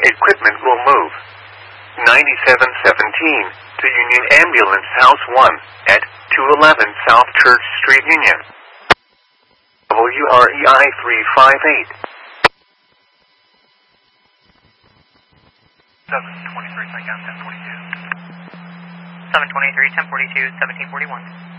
equipment will move. 9717 to Union Ambulance House 1 at 211 South Church Street, Union. WREI 358. 723, 1042. 723, 1042, 1741.